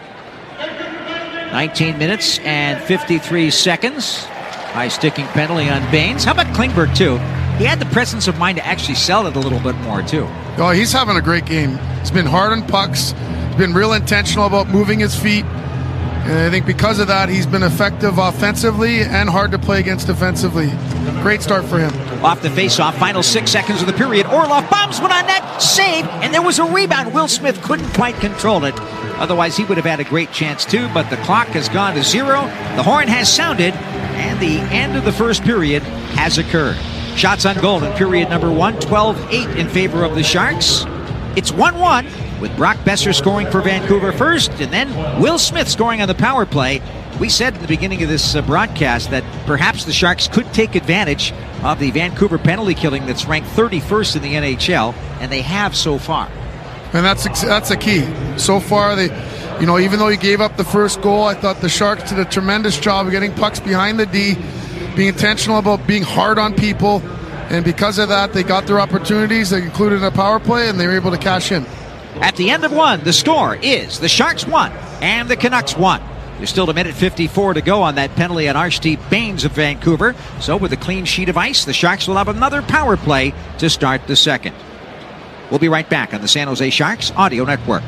nineteen minutes and fifty-three seconds. High-sticking penalty on Baines. How about Klingberg, too? He had the presence of mind to actually sell it a little bit more, too. Oh, he's having a great game. He's been hard on pucks. He's been real intentional about moving his feet. And I think because of that, he's been effective offensively and hard to play against defensively. Great start for him. Off the face-off, final six seconds of the period. Orlov bombs one on net, save, and there was a rebound. Will Smith couldn't quite control it. Otherwise, he would have had a great chance too, but the clock has gone to zero. The horn has sounded, and the end of the first period has occurred. Shots on goal in period number one, twelve eight in favor of the Sharks. It's one one, with Brock Boeser scoring for Vancouver first, and then Will Smith scoring on the power play. We said at the beginning of this uh, broadcast that perhaps the Sharks could take advantage of the Vancouver penalty killing that's ranked thirty-first in the N H L, and they have so far. And that's that's a key. So far, they, you know, even though he gave up the first goal, I thought the Sharks did a tremendous job of getting pucks behind the D, being intentional about being hard on people, and because of that, they got their opportunities. They included a power play, and they were able to cash in. At the end of one, the score is the Sharks won and the Canucks won. There's still a minute fifty-four to go on that penalty on Archdeep Baines of Vancouver. So with a clean sheet of ice, the Sharks will have another power play to start the second. We'll be right back on the San Jose Sharks Audio Network.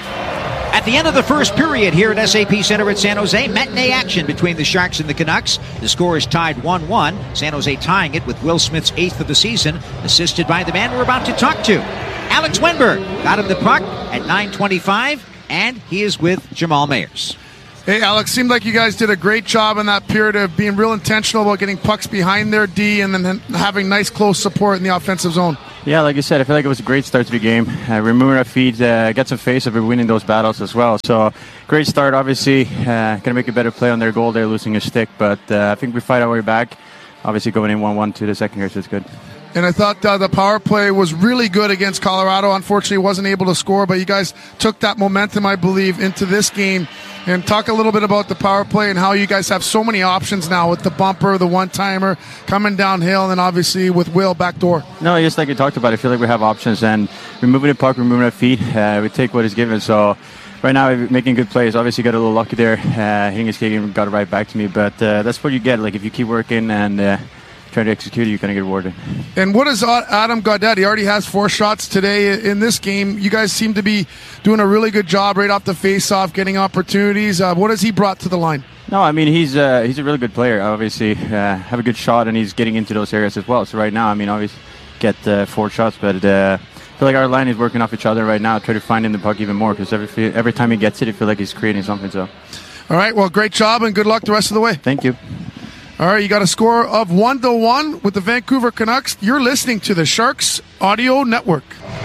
At the end of the first period here at S A P Center at San Jose, matinee action between the Sharks and the Canucks. The score is tied one one. San Jose tying it with Will Smith's eighth of the season, assisted by the man we're about to talk to. Alex Wennberg got him the puck at nine twenty-five, and he is with Jamal Mayers. Hey, Alex, seemed like you guys did a great job in that period of being real intentional about getting pucks behind their D and then having nice close support in the offensive zone. Yeah, like you said, I feel like it was a great start to the game. Uh, removing our feet, uh, get some face of winning those battles as well. So, great start, obviously. Uh, going to make a better play on their goal. They're losing a stick, but uh, I think we fight our way back. Obviously, going in one one to the second here, so it's good. And I thought uh, the power play was really good against Colorado. Unfortunately, wasn't able to score, but you guys took that momentum, I believe, into this game. And talk a little bit about the power play and how you guys have so many options now with the bumper, the one-timer, coming downhill, and then obviously with Will backdoor. No, just like you talked about, I feel like we have options, and we're moving the puck, we're moving our feet. Uh, we take what is given. So right now we're making good plays. Obviously got a little lucky there, uh, hitting his kick and got it right back to me. But uh, that's what you get. Like if you keep working and uh, trying to execute it, you're going to get rewarded. And what is Adam Gaudette? He already has four shots today in this game. You guys seem to be doing a really good job right off the face-off, getting opportunities. Uh, what has he brought to the line? No, I mean, he's uh, he's a really good player. Obviously, uh, have a good shot, and he's getting into those areas as well. So right now, I mean, obviously, get uh, four shots, but uh, I feel like our line is working off each other right now. Try to find him the puck even more because every every time he gets it, I feel like he's creating something. So, all right, well, great job and good luck the rest of the way. Thank you. All right, you got a score of one to one with the Vancouver Canucks. You're listening to the Sharks Audio Network.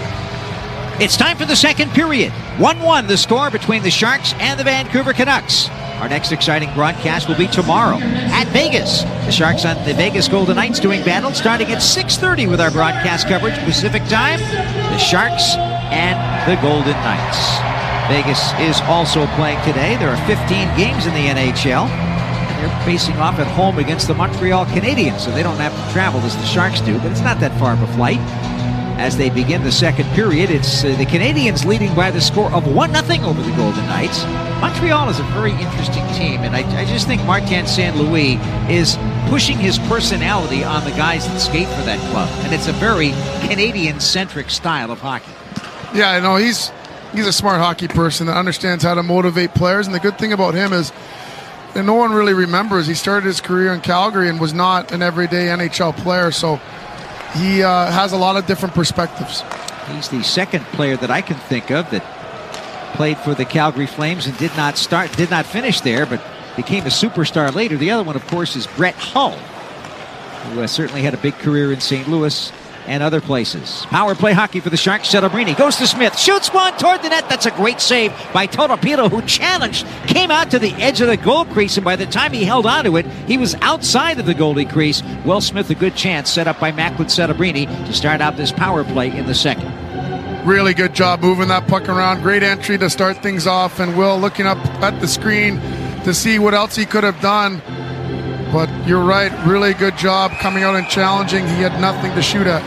It's time for the second period. one one the score between the Sharks and the Vancouver Canucks. Our next exciting broadcast will be tomorrow at Vegas. The Sharks on the Vegas Golden Knights doing battle starting at six thirty with our broadcast coverage Pacific time. The Sharks and the Golden Knights. Vegas is also playing today. There are fifteen games in the N H L. They're facing off at home against the Montreal Canadiens, so they don't have to travel as the Sharks do, but it's not that far of a flight. As they begin the second period, it's uh, the Canadiens leading by the score of one nothing over the Golden Knights. Montreal is a very interesting team, and I, I just think Martin Saint Louis is pushing his personality on the guys that skate for that club, and it's a very Canadian-centric style of hockey. Yeah, I know, he's, he's a smart hockey person that understands how to motivate players, and the good thing about him is and no one really remembers he started his career in Calgary and was not an everyday N H L player. So he uh, has a lot of different perspectives. He's the second player that I can think of that played for the Calgary Flames and did not start, did not finish there, but became a superstar later. The other one, of course, is Brett Hull, who uh, certainly had a big career in Saint Louis and other places. Power play hockey for the Sharks. Celebrini goes to Smith, shoots one toward the net. That's a great save by Totopilo, who challenged, came out to the edge of the goal crease, and by the time he held onto it, he was outside of the goalie crease. Will Smith, a good chance set up by Macklin Celebrini to start out this power play in the second. Really good job moving that puck around. Great entry to start things off, and Will looking up at the screen to see what else he could have done. But you're right, really good job coming out and challenging. He had nothing to shoot at.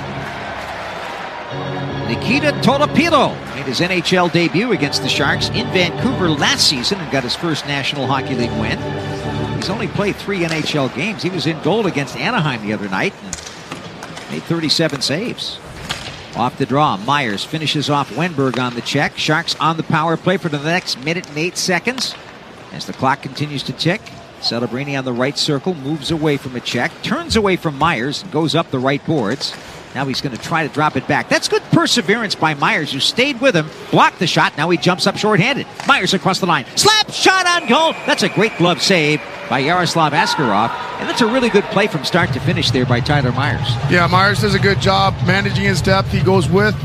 Nikita Tolopilo made his N H L debut against the Sharks in Vancouver last season and got his first National Hockey League win. He's only played three N H L games. He was in goal against Anaheim the other night and made thirty-seven saves. Off the draw, Myers finishes off Wenberg on the check. Sharks on the power play for the next minute and eight seconds. As the clock continues to tick, Celebrini on the right circle moves away from a check, turns away from Myers, and goes up the right boards. Now he's going to try to drop it back. That's good perseverance by Myers, who stayed with him, blocked the shot. Now he jumps up shorthanded. Myers across the line. Slap shot on goal. That's a great glove save by Yaroslav Askarov. And that's a really good play from start to finish there by Tyler Myers. Yeah, Myers does a good job managing his depth. He goes with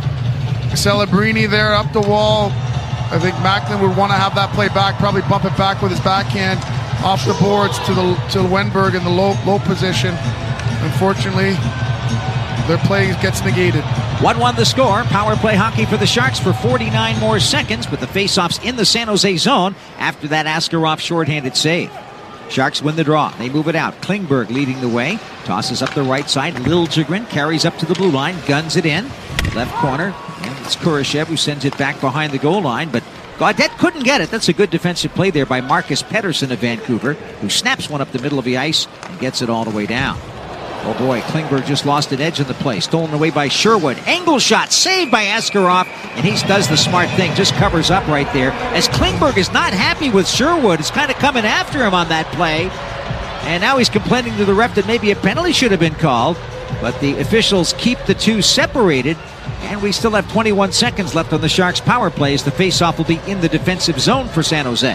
Celebrini there up the wall. I think Macklin would want to have that play back, probably bump it back with his backhand off the boards to the to Wenberg in the low low position. Unfortunately, their play gets negated. one one the score. Power play hockey for the Sharks for forty-nine more seconds with the faceoffs in the San Jose zone after that Askarov shorthanded save. Sharks win the draw. They move it out. Klingberg leading the way. Tosses up the right side. Liljegren carries up to the blue line. Guns it in. Left corner. And it's Kurashev who sends it back behind the goal line. But Gaudette couldn't get it. That's a good defensive play there by Marcus Pettersson of Vancouver, who snaps one up the middle of the ice and gets it all the way down. Oh boy, Klingberg just lost an edge in the play. Stolen away by Sherwood. Angle shot saved by Askarov, and he does the smart thing, just covers up right there. As Klingberg is not happy with Sherwood, is kind of coming after him on that play. And now he's complaining to the ref that maybe a penalty should have been called. But the officials keep the two separated, and we still have twenty-one seconds left on the Sharks' power play as the faceoff will be in the defensive zone for San Jose.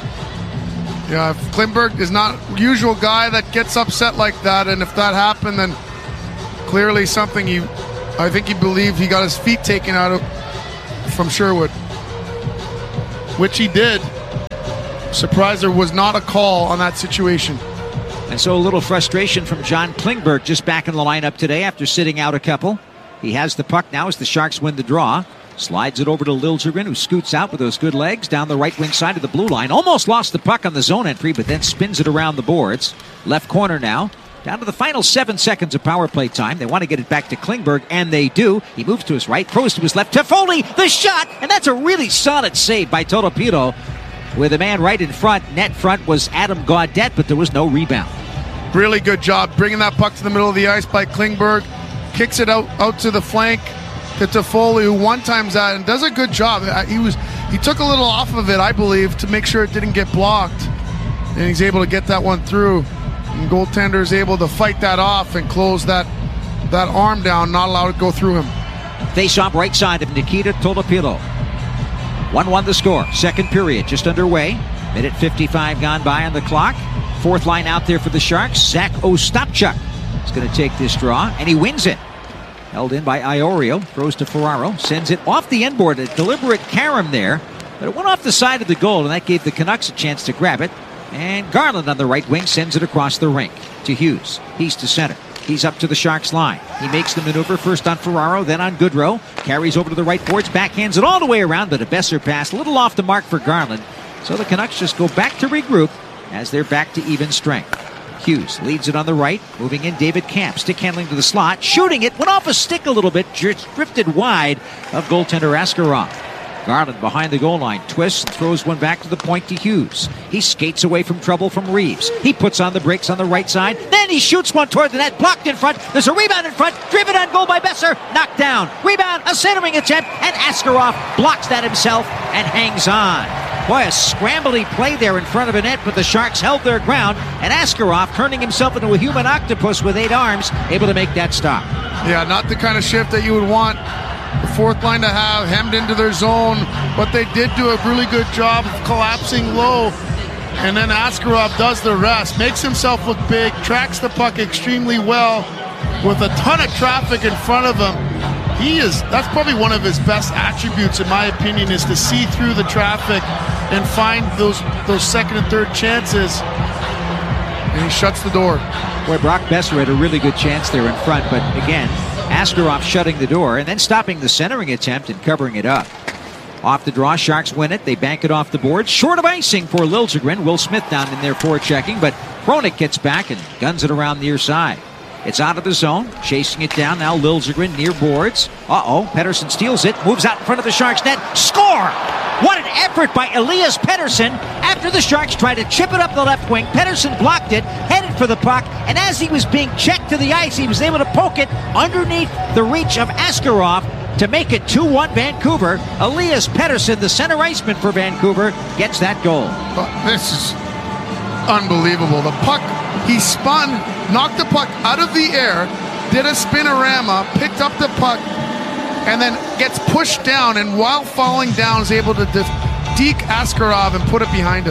Yeah, if Klingberg is not usual guy that gets upset like that, and if that happened, then clearly something you, I think he believed he got his feet taken out of from Sherwood, which he did. Surprised there was not a call on that situation. And so a little frustration from John Klingberg just back in the lineup today after sitting out a couple. He has the puck now as the Sharks win the draw. Slides it over to Liljegren, who scoots out with those good legs down the right wing side of the blue line. Almost lost the puck on the zone entry, but then spins it around the boards. Left corner now. Down to the final seven seconds of power play time. They want to get it back to Klingberg, and they do. He moves to his right, throws to his left. Toffoli, the shot, and that's a really solid save by Totopilo. With a man right in front. Net front was Adam Gaudette, but there was no rebound. Really good job bringing that puck to the middle of the ice by Klingberg. Kicks it out, out to the flank to Toffoli, who one times that and does a good job. He was he took a little off of it, I believe, to make sure it didn't get blocked, and he's able to get that one through. And goaltender is able to fight that off and close that that arm down, not allow it to go through him. Face off right side of Nikita Tolopilo. one one the score. Second period just underway. Minute fifty-five gone by on the clock. Fourth line out there for the Sharks. Zach Ostapchuk is going to take this draw, and he wins it. Held in by Iorio, throws to Ferraro, sends it off the end board. A deliberate carom there, but it went off the side of the goal, and that gave the Canucks a chance to grab it. And Garland on the right wing sends it across the rink to Hughes. He's to center. He's up to the Sharks line. He makes the maneuver first on Ferraro, then on Goodrow. Carries over to the right boards, backhands it all the way around, but a Besser pass, a little off the mark for Garland. So the Canucks just go back to regroup as they're back to even strength. Hughes leads it on the right, moving in David Kampf, stick handling to the slot, shooting it, went off a stick a little bit, drifted wide of goaltender Askarov. Garland behind the goal line, twists and throws one back to the point to Hughes. He skates away from trouble from Reeves. He puts on the brakes on the right side, then he shoots one toward the net, blocked in front. There's a rebound in front, driven on goal by Besser, knocked down. Rebound, a centering attempt, and Askarov blocks that himself and hangs on. Boy, a scrambly play there in front of a net, but the Sharks held their ground, and Askarov, turning himself into a human octopus with eight arms, able to make that stop. Yeah, not the kind of shift that you would want the fourth line to have hemmed into their zone, but they did do a really good job of collapsing low, and then Askarov does the rest, makes himself look big, tracks the puck extremely well with a ton of traffic in front of him. He is, that's probably one of his best attributes, in my opinion, is to see through the traffic and find those those second and third chances, and he shuts the door. Boy, Brock Boeser had a really good chance there in front, but again, Askarov shutting the door and then stopping the centering attempt and covering it up. Off the draw, Sharks win it. They bank it off the board. Short of icing for Liljegren. Will Smith down in there forechecking, but Hronek gets back and guns it around near side. It's out of the zone, chasing it down now. Liljegren near boards. Uh-oh, Pettersson steals it, moves out in front of the Sharks net. Score! What an effort by Elias Pettersson after the Sharks tried to chip it up the left wing. Pettersson blocked it, headed for the puck, and as he was being checked to the ice, he was able to poke it underneath the reach of Askarov to make it two one Vancouver. Elias Pettersson, the center iceman for Vancouver, gets that goal. Uh, this is unbelievable. The puck, he spun, knocked the puck out of the air, did a spinorama, picked up the puck, and then gets pushed down, and while falling down is able to def- deke Askarov and put it behind him.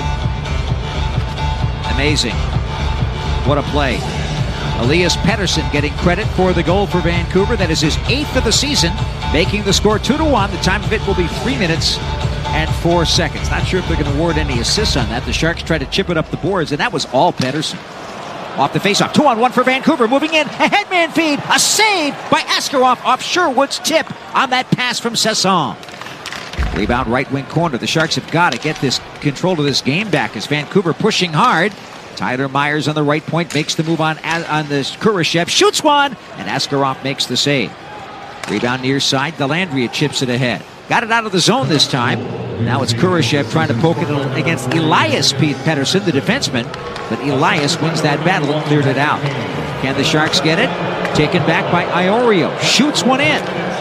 Amazing. What a play. Elias Pettersson getting credit for the goal for Vancouver. That is his eighth of the season, making the score two to one. The time of it will be three minutes and four seconds. Not sure if they're going to award any assists on that. The Sharks try to chip it up the boards, and that was all Pettersson. Off the faceoff, two on one for Vancouver, moving in, a headman feed, a save by Askarov off Sherwood's tip on that pass from Cesson. Rebound right wing corner. The Sharks have got to get this control of this game back as Vancouver pushing hard. Tyler Myers on the right point makes the move on on this Kurashev, shoots one, and Askarov makes the save. Rebound near side, Dellandrea chips it ahead. Got it out of the zone this time. Now it's Kurashev trying to poke it against Elias Pettersson, the defenseman, but Elias wins that battle and cleared it out. Can the Sharks get it? Taken back by Iorio. Shoots one in.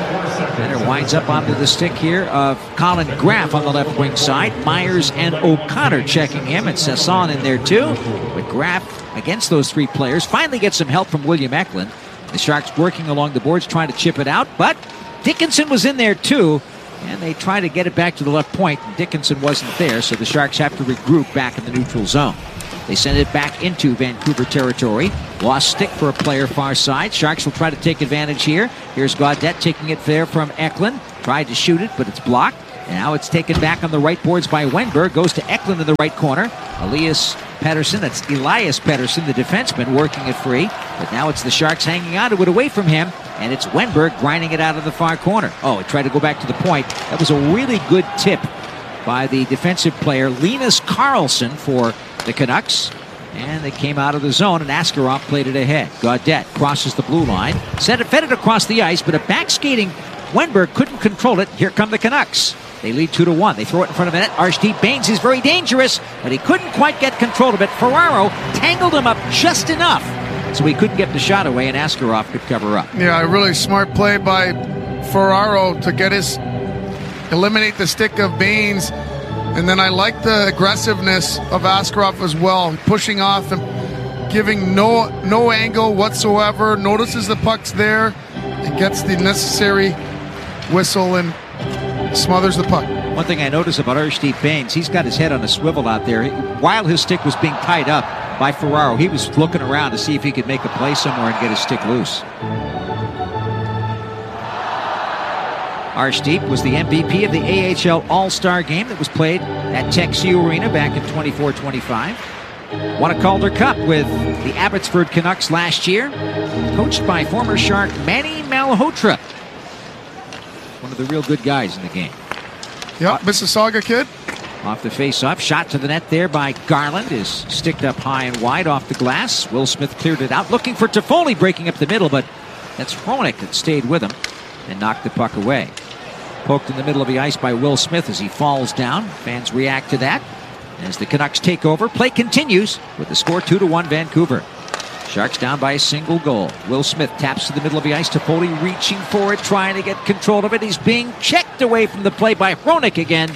Then it winds up onto the stick here of Colin Graff on the left wing side. Myers and O'Connor checking him, and Cesson in there too. But Graff against those three players finally gets some help from William Eklund. The Sharks working along the boards trying to chip it out, but Dickinson was in there too. And they try to get it back to the left point. Dickinson wasn't there, so the Sharks have to regroup back in the neutral zone. They send it back into Vancouver territory. Lost stick for a player far side. Sharks will try to take advantage here. Here's Gaudette taking it there from Eklund. Tried to shoot it, but it's blocked. And now it's taken back on the right boards by Wenberg. Goes to Eklund in the right corner. Elias Pettersson, that's Elias Pettersson, the defenseman, working it free. But now it's the Sharks hanging on to it away from him. And it's Wenberg grinding it out of the far corner. Oh, he tried to go back to the point. That was a really good tip by the defensive player, Linus Karlsson, for the Canucks. And they came out of the zone, and Askarov played it ahead. Gaudette crosses the blue line. Sent it, fed it across the ice, but a back-skating Wenberg couldn't control it. Here come the Canucks. They lead two to one. They throw it in front of the net. Arshdeep Bains is very dangerous, but he couldn't quite get control of it. Ferraro tangled him up just enough so he couldn't get the shot away, and Askarov could cover up. Yeah, a really smart play by Ferraro to get his eliminate the stick of Bains. And then I like the aggressiveness of Askarov as well, pushing off and giving no no angle whatsoever. Notices the puck's there and gets the necessary whistle and smothers the puck. One thing I notice about Arshdeep Bains, he's got his head on a swivel out there. While his stick was being tied up by Ferraro, he was looking around to see if he could make a play somewhere and get his stick loose. Arshdeep was the M V P of the A H L All-Star game that was played at TechSU Arena back in twenty-four twenty-five. Won a Calder Cup with the Abbotsford Canucks last year, coached by former Shark Manny Malhotra. One of the real good guys in the game. Yeah, Mississauga kid. Off the face-off, shot to the net there by Garland is sticked up high and wide off the glass. Will Smith cleared it out, looking for Toffoli breaking up the middle, but that's Hronek that stayed with him and knocked the puck away. Poked in the middle of the ice by Will Smith as he falls down. Fans react to that as the Canucks take over. Play continues with the score two to one Vancouver. Sharks down by a single goal. Will Smith taps to the middle of the ice. Toffoli reaching for it, trying to get control of it. He's being checked away from the play by Hronek again.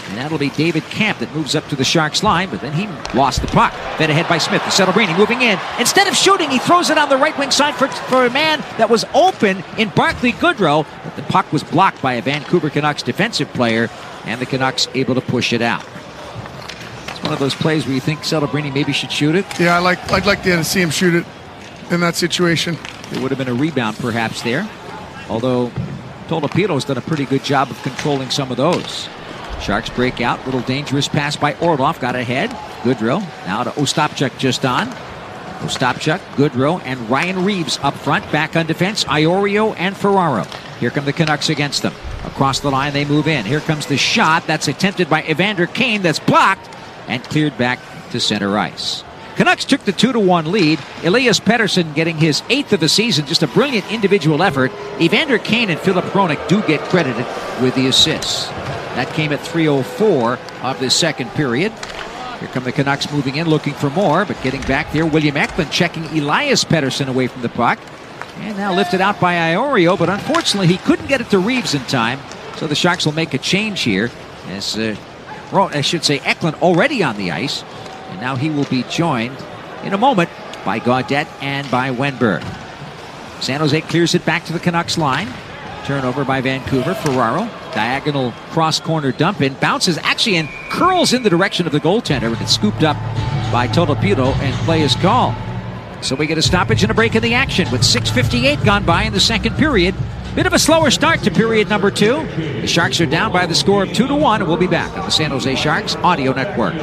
And that'll be David Camp that moves up to the Sharks line, but then he lost the puck. Fed ahead by Smith. Celebrini moving in. Instead of shooting, he throws it on the right wing side for, for a man that was open in Barclay Goodrow. But the puck was blocked by a Vancouver Canucks defensive player, and the Canucks able to push it out. It's one of those plays where you think Celebrini maybe should shoot it. Yeah, I like, I'd like to see him shoot it in that situation. There would have been a rebound perhaps there, although Tolopito's done a pretty good job of controlling some of those. Sharks break out. Little dangerous pass by Orlov. Got ahead. Goodrow. Now to Ostapchuk just on. Ostapchuk, Goodrow, and Ryan Reeves up front. Back on defense. Iorio and Ferraro. Here come the Canucks against them. Across the line they move in. Here comes the shot. That's attempted by Evander Kane. That's blocked and cleared back to center ice. Canucks took the two to one lead. Elias Pettersson getting his eighth of the season. Just a brilliant individual effort. Evander Kane and Philip Hronek do get credited with the assists. That came at three oh four of the second period. Here come the Canucks moving in, looking for more, but getting back there. William Eklund checking Elias Pettersson away from the puck. And now lifted out by Iorio, but unfortunately he couldn't get it to Reeves in time. So the Sharks will make a change here. As uh, I should say, Eklund already on the ice. And now he will be joined in a moment by Gaudette and by Wenberg. San Jose clears it back to the Canucks line. Turnover by Vancouver. Ferraro, diagonal cross-corner dump in. Bounces actually and curls in the direction of the goaltender, and it's scooped up by Tolopito, and play is called. So we get a stoppage and a break in the action with six fifty-eight gone by in the second period. Bit of a slower start to period number two. The Sharks are down by the score of two to one, and we'll be back on the San Jose Sharks Audio Network.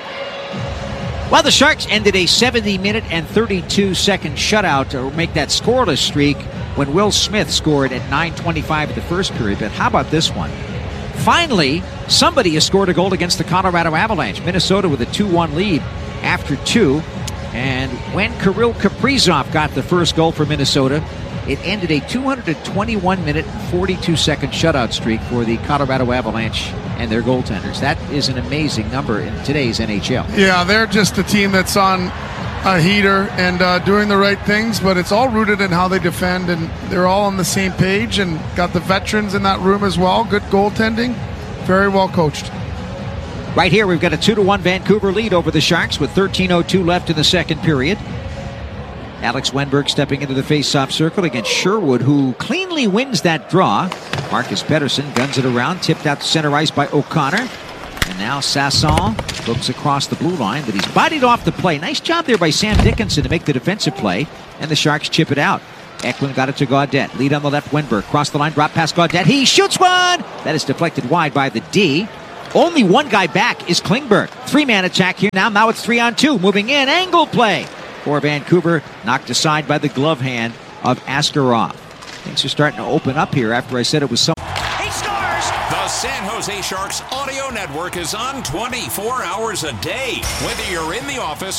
Well, the Sharks ended a seventy minute and thirty-two second shutout to make that scoreless streak when Will Smith scored at nine twenty-five of the first period. But how about this one? Finally, somebody has scored a goal against the Colorado Avalanche. Minnesota with a two one lead after two. And when Kirill Kaprizov got the first goal for Minnesota, it ended a two twenty-one minute and forty-two second shutout streak for the Colorado Avalanche and their goaltenders. That is an amazing number in today's N H L. Yeah, they're just a team that's on a heater and uh, doing the right things, but it's all rooted in how they defend, and they're all on the same page and got the veterans in that room as well. Good goaltending, very well coached. Right here, we've got a two to one Vancouver lead over the Sharks with thirteen oh two left in the second period. Alex Wenberg stepping into the face-off circle against Sherwood, who cleanly wins that draw. Marcus Pettersson guns it around, tipped out to center ice by O'Connor. And now Sasson looks across the blue line, but he's bodied off the play. Nice job there by Sam Dickinson to make the defensive play, and the Sharks chip it out. Eklund got it to Gaudette. Lead on the left, Wenberg. Cross the line, drop past Gaudette. He shoots one! That is deflected wide by the D. Only one guy back is Klingberg. Three-man attack here now. Now it's three on two. Moving in, angle play for Vancouver. Knocked aside by the glove hand of Askarov. Things are starting to open up here after I said it was some... He scores! The San Jose Sharks Audio Network is on twenty-four hours a day. Whether you're in the office